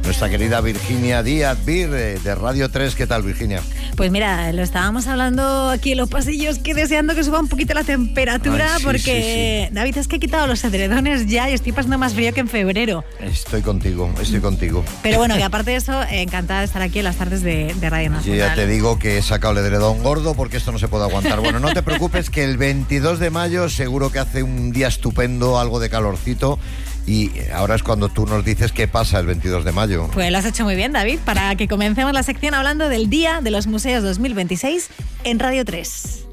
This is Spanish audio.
nuestra querida Virginia Díaz Vir, de Radio 3. ¿Qué tal, Virginia? Pues mira, lo estábamos hablando aquí en los pasillos, que deseando que suba un poquito la temperatura, porque David, es que he quitado los edredones ya y estoy pasando más frío que en febrero. Estoy contigo. Pero bueno, que aparte de eso, encantada de estar aquí en las tardes de Radio Nacional. Yo ya te digo que he sacado el edredón gordo porque esto no se puede aguantar. Bueno, no te preocupes, que el 22 de mayo seguro que hace un día estupendo, algo de calorcito. Y ahora es cuando tú nos dices qué pasa el 22 de mayo. Pues lo has hecho muy bien, David, para que comencemos la sección hablando del Día de los Museos 2026 en Radio 3.